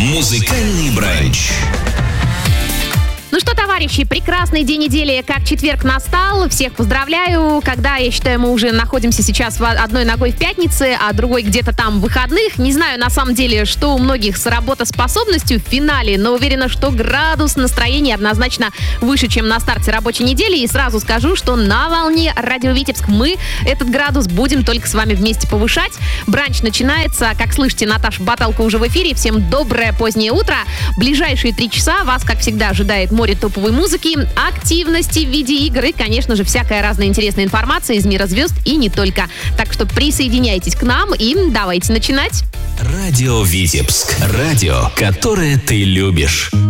Музыкальный бранч. Ну что, товарищи, прекрасный день недели, как четверг настал. Всех поздравляю. Когда, я считаю, мы уже находимся сейчас одной ногой в пятнице, а другой где-то там в выходных. Не знаю, на самом деле, что у многих с работоспособностью в финале, но уверена, что градус настроения однозначно выше, чем на старте рабочей недели. И сразу скажу, что на волне Радио Витебск мы этот градус будем только с вами вместе повышать. Бранч начинается. Как слышите, Наташа Баталка уже в эфире. Всем доброе позднее утро. Ближайшие 3 часа вас, как всегда, ожидает море топовой музыки, активности в виде игр и, конечно же, всякая разная интересная информация из мира звезд и не только. Так что присоединяйтесь к нам и давайте начинать. Радио Витебск. Радио, которое ты любишь.